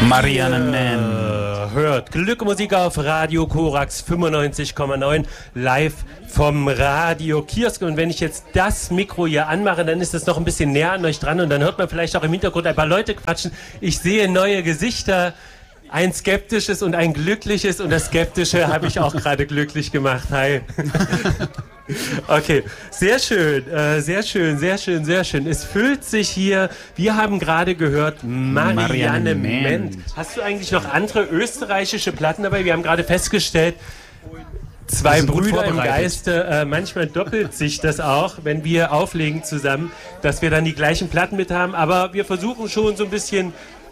Marianne Mann. Hört Glück Musik auf Radio Korax 95,9 live vom Radio Kiosk. Und wenn ich jetzt das Mikro hier anmache, dann ist es noch ein bisschen näher an euch dran und dann hört man vielleicht auch im Hintergrund ein paar Leute quatschen. Ich sehe neue Gesichter, ein skeptisches und ein glückliches, und das Skeptische habe ich auch gerade glücklich gemacht. Hi. Okay, sehr schön, sehr schön, sehr schön, sehr schön. Es füllt sich hier, wir haben gerade gehört, Marianne Mann. Hast du eigentlich noch andere österreichische Platten dabei? Wir haben gerade festgestellt, zwei Brüder im Geiste, manchmal doppelt sich das auch, wenn wir auflegen zusammen, dass wir dann die gleichen Platten mit haben, aber wir versuchen schon so ein bisschen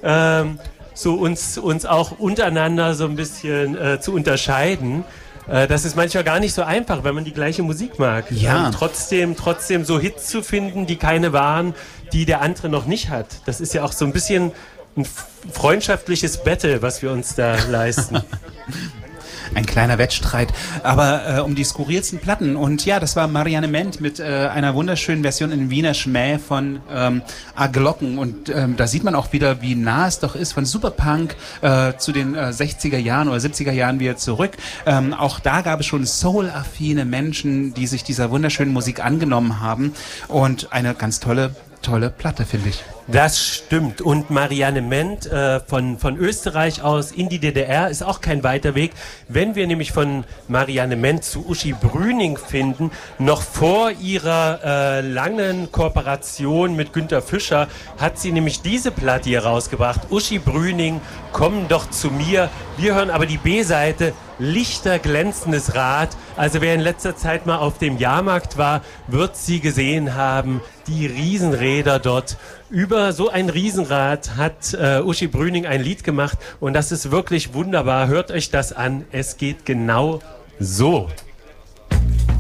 so uns auch untereinander so ein bisschen zu unterscheiden. Das ist manchmal gar nicht so einfach, wenn man die gleiche Musik mag. Ja. Trotzdem so Hits zu finden, die keine waren, die der andere noch nicht hat. Das ist ja auch so ein bisschen ein freundschaftliches Battle, was wir uns da leisten. Ein kleiner Wettstreit, aber um die skurrilsten Platten. Und ja, das war Marianne Mann mit einer wunderschönen Version in Wiener Schmäh von A Glocken. Und da sieht man auch wieder, wie nah es doch ist von Superpunk zu den 60er Jahren oder 70er Jahren wieder zurück. Auch da gab es schon soul-affine Menschen, die sich dieser wunderschönen Musik angenommen haben. Und eine ganz tolle Platte, finde ich. Das stimmt. Und Marianne Mann von Österreich aus in die DDR ist auch kein weiter Weg. Wenn wir nämlich von Marianne Mann zu Uschi Brüning finden, noch vor ihrer langen Kooperation mit Günter Fischer, hat sie nämlich diese Platte hier rausgebracht. Uschi Brüning, komm doch zu mir. Wir hören aber die B-Seite, Lichter glänzendes Rad. Also wer in letzter Zeit mal auf dem Jahrmarkt war, wird sie gesehen haben, die Riesenräder dort. Über so ein Riesenrad hat Uschi Brüning ein Lied gemacht und das ist wirklich wunderbar. Hört euch das an. Es geht genau so.